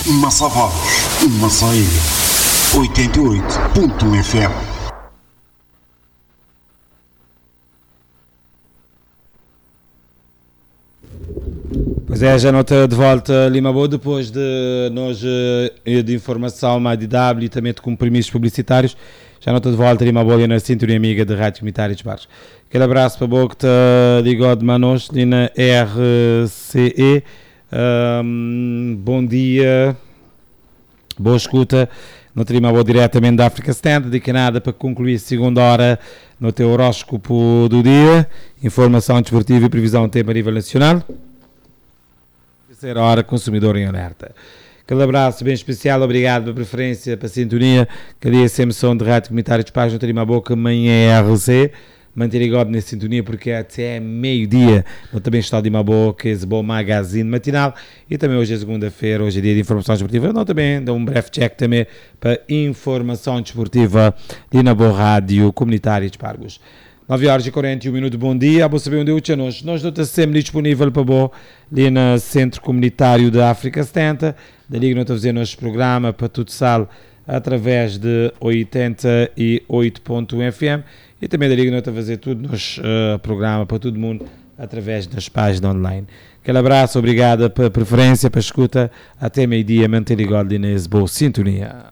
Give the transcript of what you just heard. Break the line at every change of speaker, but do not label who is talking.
Massavados, Massaia, 88.1 FM.
Pois é, já nota de volta Lima Boa, depois de nós de informação, mais de W e também de compromissos publicitários. Já nota de volta Lima Boa na cinturinha amiga de Rádio Comunitária de Barros. Aquele abraço para a boa que está ligado de Manos, ali na RCE. Bom dia, boa escuta. No Lima Boa diretamente da África Stand, de nada para concluir a segunda hora no teu horóscopo do dia. Informação desportiva e previsão de tempo a nível nacional. Terceira hora, consumidor em alerta. Aquele abraço bem especial, obrigado pela preferência, pela sintonia. Cada dia sempre som de Rádio Comunitária de Paz, não tem uma boca, amanhã é RC. Manter igual nessa sintonia porque até meio-dia no também está de uma boca, esse bom magazine matinal. E também hoje é segunda-feira, hoje é dia de informação desportiva. Não também dou um breve check também para informação desportiva e na boa Rádio Comunitária de Pargos. 9 horas e 41 minutos, bom dia. Vou saber onde eu te nós. Nós estamos sempre disponível para bom ali no Centro Comunitário da África 70. Dali que nós estamos fazendo nosso programa para tudo sal através de 88.1 FM. E também da Liga nós estamos a fazer tudo nos programa para todo mundo através das páginas online. Aquele abraço, obrigado pela preferência, pela escuta. Até meio-dia, manter ligado nessa boa sintonia.